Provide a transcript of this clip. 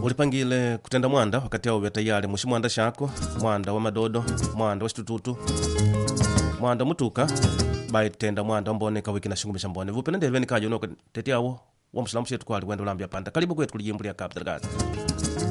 ulipangile kutenda mwanda wakati yao tayari mushi mwanda shako mwanda wa madodo mwanda wa shitututu mwanda mutuka baitenda mwanda mboneka wiki na shingumisha mbone vupene ndeve nikajo noko tetiawo wa msulamu shetu kwali wendo lambia panda karibu kwetu kulijimbulia kapta gaza